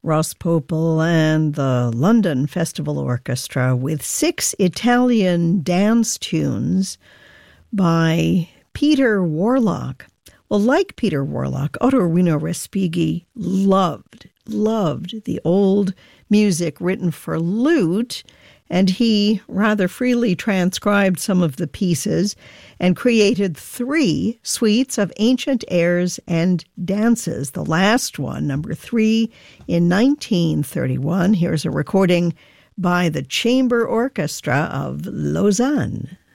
Ross Popel and the London Festival Orchestra with 6 Italian dance tunes by Peter Warlock. Well, like Peter Warlock, Ottorino Respighi loved the old music written for lute, and he rather freely transcribed some of the pieces and created 3 suites of ancient airs and dances. The last one, number 3, in 1931. Here's a recording by the Chamber Orchestra of Lausanne.